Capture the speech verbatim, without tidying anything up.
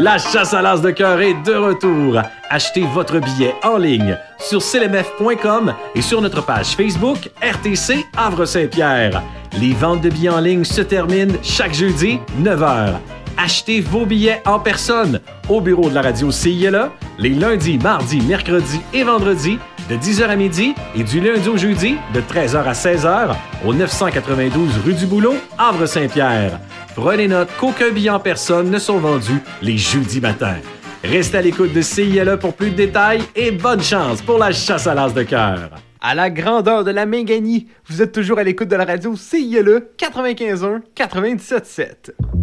La chasse à l'as de cœur est de retour. Achetez votre billet en ligne sur c l m f point com et sur notre page Facebook R T C Havre-Saint-Pierre. Les ventes de billets en ligne se terminent chaque jeudi, neuf heures. Achetez vos billets en personne au bureau de la radio C I L A les lundis, mardis, mercredis et vendredis de dix heures à midi et du lundi au jeudi de treize heures à seize heures au neuf cent quatre-vingt-douze rue du Boulot, Havre-Saint-Pierre. Prenez note qu'aucun billet en personne ne sont vendus les jeudis matins. Restez à l'écoute de C I L A pour plus de détails et bonne chance pour la chasse à l'as de cœur. À la grandeur de la Minganie, vous êtes toujours à l'écoute de la radio C I L A quatre-vingt-quinze point un quatre-vingt-dix-sept point sept.